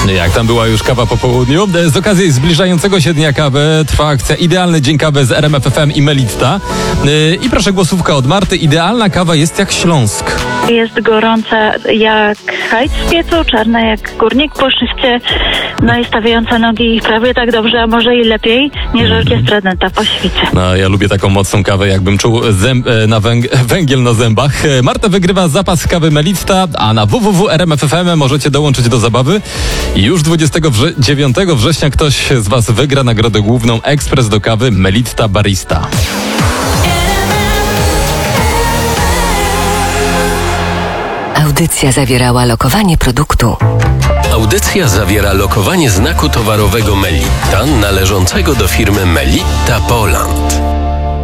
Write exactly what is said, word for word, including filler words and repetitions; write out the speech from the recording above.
Jak tam była już kawa po południu? Z okazji zbliżającego się Dnia Kawy trwa akcja Idealny Dzień Kawy z R M F F M i Melitta. I proszę, głosówka od Marty. Idealna kawa jest jak Śląsk. Jest gorąca jak hajc w piecu, czarna jak górnik po szyfcie, no i stawiająca nogi prawie tak dobrze, a może i lepiej niż orkiestra dęta po świcie. No, ja lubię taką mocną kawę, jakbym czuł zęb, na węg- węgiel na zębach. Marta wygrywa zapas kawy Melitta, a na w w w kropka r m f f m możecie dołączyć do zabawy. I już dwudziestego dziewiątego września ktoś z Was wygra nagrodę główną Ekspres do kawy Melitta Barista. Audycja zawierała lokowanie produktu. Audycja zawiera lokowanie znaku towarowego Melitta należącego do firmy Melitta Poland.